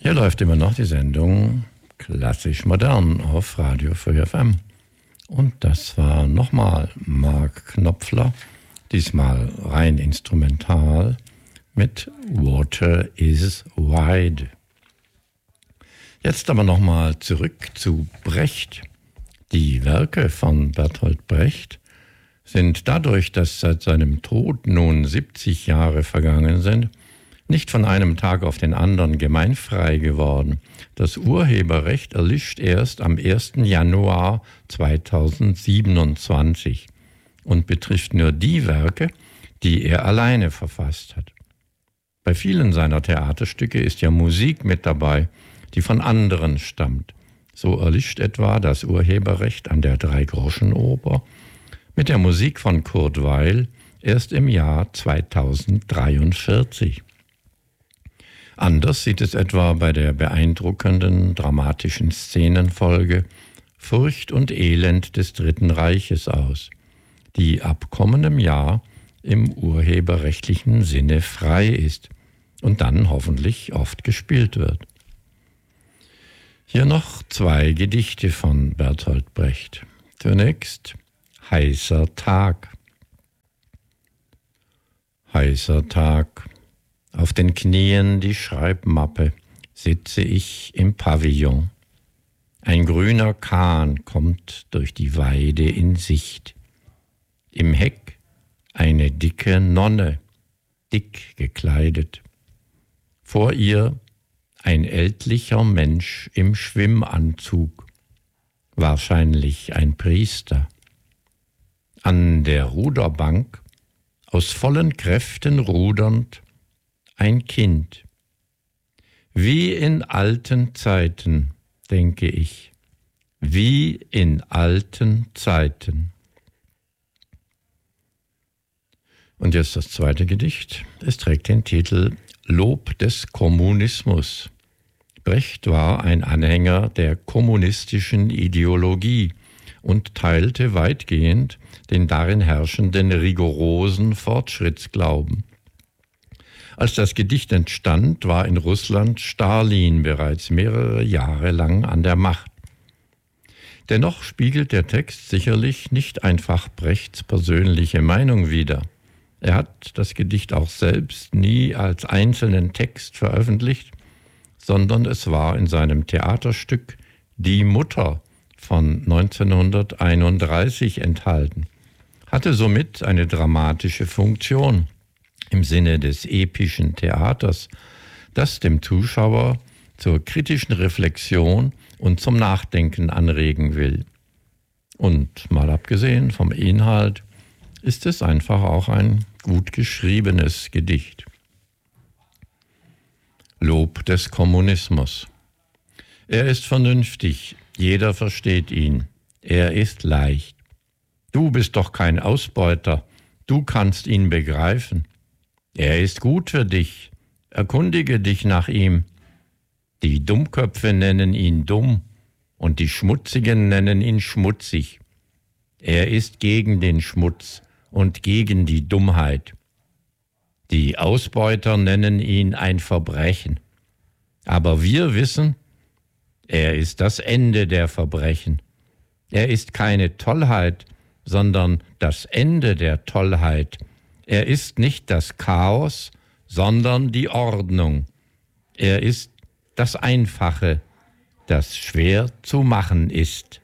Hier läuft immer noch die Sendung Klassisch Modern auf Radio Free FM. Und das war nochmal Mark Knopfler, diesmal rein instrumental mit Water is Wide. Jetzt aber nochmal zurück zu Brecht. Die Werke von Bertolt Brecht sind dadurch, dass seit seinem Tod nun 70 Jahre vergangen sind, nicht von einem Tag auf den anderen gemeinfrei geworden. Das Urheberrecht erlischt erst am 1. Januar 2027 und betrifft nur die Werke, die er alleine verfasst hat. Bei vielen seiner Theaterstücke ist ja Musik mit dabei, die von anderen stammt. So erlischt etwa das Urheberrecht an der Dreigroschenoper mit der Musik von Kurt Weill erst im Jahr 2043. Anders sieht es etwa bei der beeindruckenden dramatischen Szenenfolge Furcht und Elend des Dritten Reiches aus, die ab kommendem Jahr im urheberrechtlichen Sinne frei ist und dann hoffentlich oft gespielt wird. Hier noch 2 Gedichte von Bertolt Brecht. Zunächst Heißer Tag. Heißer Tag. Auf den Knien die Schreibmappe, sitze ich im Pavillon. Ein grüner Kahn kommt durch die Weide in Sicht. Im Heck eine dicke Nonne, dick gekleidet. Vor ihr ein ältlicher Mensch im Schwimmanzug, wahrscheinlich ein Priester. An der Ruderbank, aus vollen Kräften rudernd, ein Kind. Wie in alten Zeiten, denke ich, wie in alten Zeiten. Und jetzt das zweite Gedicht. Es trägt den Titel Lob des Kommunismus. Brecht war ein Anhänger der kommunistischen Ideologie und teilte weitgehend den darin herrschenden rigorosen Fortschrittsglauben. Als das Gedicht entstand, war in Russland Stalin bereits mehrere Jahre lang an der Macht. Dennoch spiegelt der Text sicherlich nicht einfach Brechts persönliche Meinung wider. Er hat das Gedicht auch selbst nie als einzelnen Text veröffentlicht, sondern es war in seinem Theaterstück Die Mutter von 1931 enthalten, hatte somit eine dramatische Funktion im Sinne des epischen Theaters, das dem Zuschauer zur kritischen Reflexion und zum Nachdenken anregen will. Und mal abgesehen vom Inhalt ist es einfach auch ein gut geschriebenes Gedicht. Lob des Kommunismus. Er ist vernünftig, jeder versteht ihn. Er ist leicht. Du bist doch kein Ausbeuter, du kannst ihn begreifen. Er ist gut für dich, erkundige dich nach ihm. Die Dummköpfe nennen ihn dumm und die Schmutzigen nennen ihn schmutzig. Er ist gegen den Schmutz und gegen die Dummheit. Die Ausbeuter nennen ihn ein Verbrechen. Aber wir wissen, er ist das Ende der Verbrechen. Er ist keine Tollheit, sondern das Ende der Tollheit. Er ist nicht das Chaos, sondern die Ordnung. Er ist das Einfache, das schwer zu machen ist.